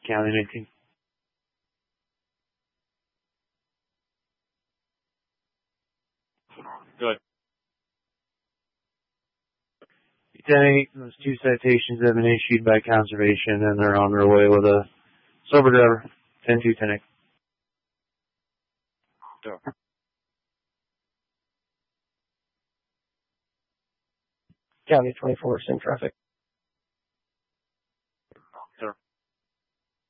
County 19. Good. 10-8, those 2 citations have been issued by conservation, and they're on their way with a sober driver. 10-2, 10-8. County 24, same traffic.